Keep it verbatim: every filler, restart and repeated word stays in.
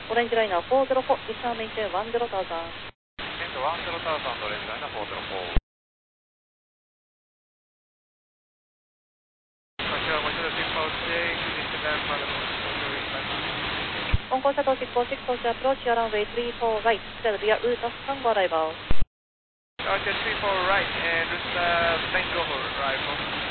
Orange liner four zero four, descend maintain one zero thousand. Maintain one zero thousand, orange liner four zero four. こちらもう一度出発して、クリスティンまでのご乗りください。 本校シャトル執行、執行し、アプローチ、アランウェイthree four right, clear via route of Tango arrival. Roger three four right, and route uh, Tango arrival.